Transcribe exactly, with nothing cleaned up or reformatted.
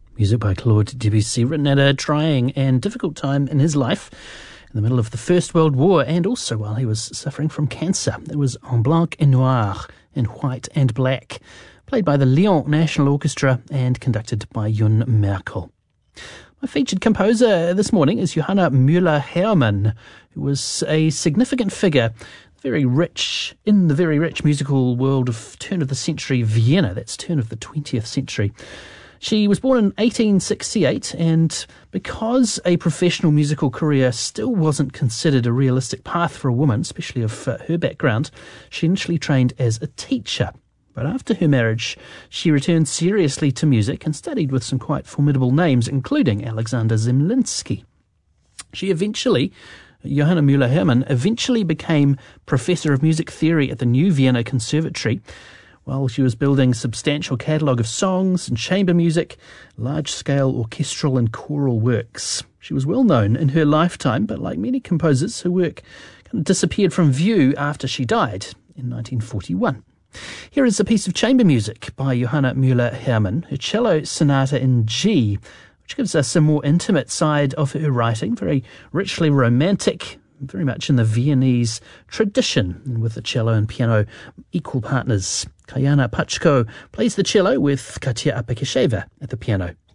Music by Claude Debussy, written at a trying and difficult time in his life, in the middle of the First World War, and also while he was suffering from cancer. It was En Blanc et Noir, in white and black, played by the Lyon National Orchestra and conducted by Jon Merkel. My featured composer this morning is Johanna Müller-Hermann, who was a significant figure, very rich, in the very rich musical world of turn of the century Vienna, that's turn of the twentieth century. She was born in eighteen sixty-eight, and because a professional musical career still wasn't considered a realistic path for a woman, especially of uh, her background, she initially trained as a teacher. But after her marriage, she returned seriously to music and studied with some quite formidable names, including Alexander Zemlinsky. She eventually, Johanna Müller-Hermann, eventually became professor of music theory at the New Vienna Conservatory, while she was building a substantial catalogue of songs and chamber music, large-scale orchestral and choral works. She was well known in her lifetime, but like many composers, her work kind of disappeared from view after she died in nineteen forty-one. Here is a piece of chamber music by Johanna Müller-Hermann, her cello sonata in G, which gives us a more intimate side of her writing, very richly romantic, very much in the Viennese tradition, and with the cello and piano equal partners. Kayana Pachko plays the cello with Katia Apekesheva at the piano.